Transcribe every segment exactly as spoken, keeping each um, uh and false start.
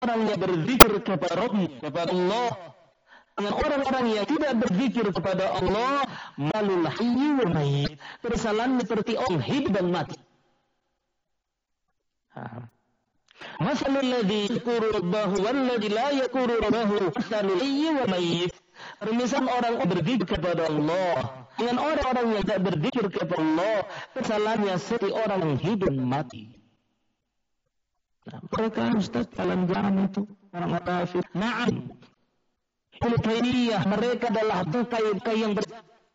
orang yang berzikir kepada Rabb, kepada Allah, dengan orang-orang yang tidak berzikir kepada Allah, malul hayy wa mayyit, persalahan seperti orang hidup dan mati. Masalul ladzi yadhkuru rabbahu wal ladzi la yadhkuru rabbahu masalul hayy wa mayyit. Permisalan orang yang berzikir kepada Allah dengan orang-orang yang tidak berzikir kepada Allah, persalahannya seperti orang yang hidup dan mati. Nah, mereka Ustaz jalan-jalan itu orang kafir. Na'am. Al-Qainiyah, mereka adalah bangkai-bangkai yang ber...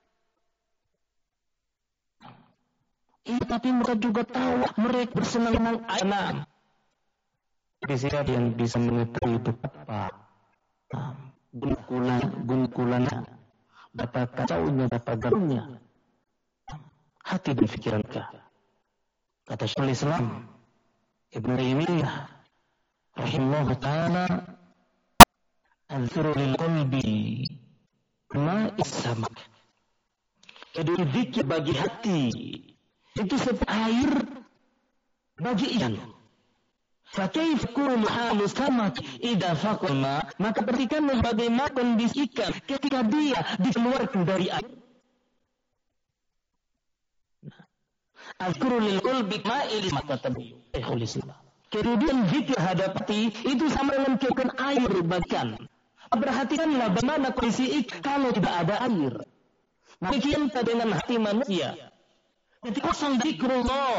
Iya, tapi mereka juga tahu mereka bersenang-senang anak. Tapi siapa yang bisa mengetahui betapa gunkulan, gunkulannya, betapa kacaunya, betapa garunya hati dan pikiran kita. Kata Syekhul Islam Ibnu Taimiyah rahimahullah taala, "Al-dzikru lil qalbi ma'is samak." Jadi zikir bagi hati itu seperti air bagi ikan. Fa kaifa yakunu halu samak idza faqama? Maka perhatikanlah bagaimana kondisi ikan ketika dia dikeluarkan dari air. Al-dzikru lil qalbi ma'il samak, kata Syekhul Islam. Kemudian zikir hadapati itu sama dengan kiaukan air bagikan. Perhatikanlah bagaimana kondisi ikan kalau tidak ada air. Demikian dengan hati manusia. Ketika kosong zikrullah,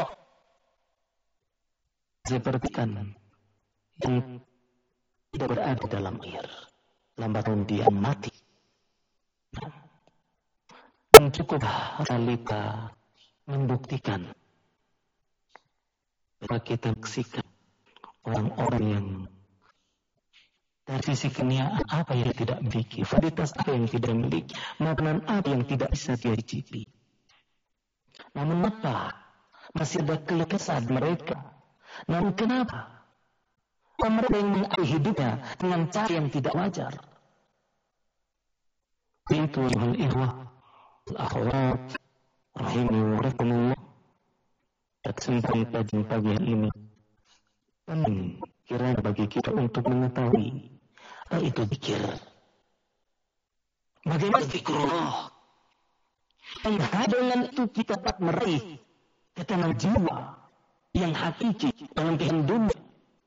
seperti ikan yang tidak berada dalam air, lambat laun dia mati. Dan cukup realita membuktikan bahwa kita menyaksikan orang-orang yang dari sisi keniaan apa yang tidak memiliki, fasilitas apa yang tidak memiliki, makanan apa yang tidak bisa dia cicipi. Namun apa? Masih ada keluh kesah mereka. Namun kenapa? Mereka yang mengakhiri hidupnya dengan cara yang tidak wajar. Itu al-ikhwah al-akhwat rahimani wa rahimakumullah. Kesempatan pagi hari ini penting kiranya bagi kita untuk mengetahui apa itu zikir. Bagaimana zikrullah? Dan dengan itu kita dapat meraih ketenangan jiwa yang hakiki dalam kehidupan dunia.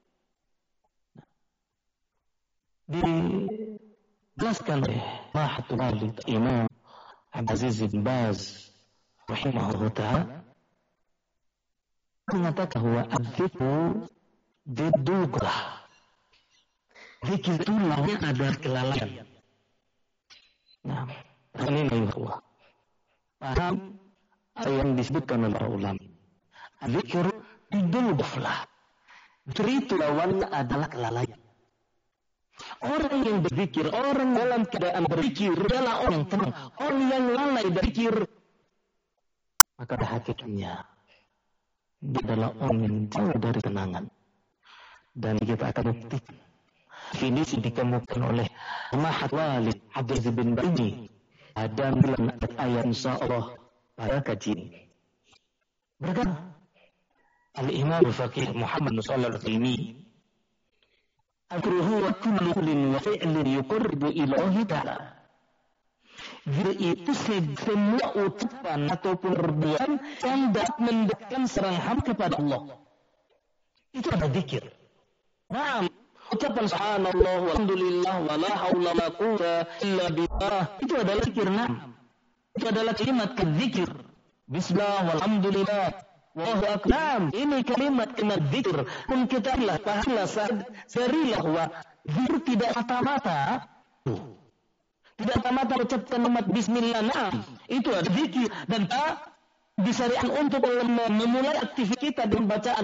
Dijelaskan oleh Mahathir Walid Imam Abdul Aziz bin Baz rahimahullah ta'ala mengatakan bahwa az-zikru didugrah. Zikir itu lawannya adalah kelalaian. Nah, ini Allah paham apa yang disebutkan oleh para ulama. Az-zikru didugrah. Zikir itu lawannya adalah kelalaian. Orang yang berzikir, orang dalam keadaan berzikir adalah orang yang tenang. Orang yang lalai berzikir, maka hakikatnya dia adalah orang yang jauh dari kenangan. Dan kita akan buktikan ini dikemukakan oleh Mahathir Walid Abdul Aziz bin Baz ada sembilan ayat insyaallah pada kaji ini. Berkata Al-Imam Al-Faqih Muhammad sallallahu alaihi wasallam, "Akruhu wa kullu qawlin wa fi'lin yuqarribu ila Allah ta'ala." Zikir itu semua ucapan ataupun perbuatan yang dapat mendekatkan seorang hamba kepada Allah. Itu ada zikir. Nah, ucapan subhanallah walhamdulillah wala haula wala quwwata illa billah itu adalah zikir. Nah, itu adalah kalimat zikir. Bismillah walhamdulillah wallahu akbar. Ini kalimat kalimat zikir. Pun kita lah pahamlah serilah wa zikir tidak mata-mata. Tidak mata-mata ucapkan kalimat bismillah. Nah, itu ada zikir dan tak disyariatkan untuk memulai aktivitas kita dengan bacaan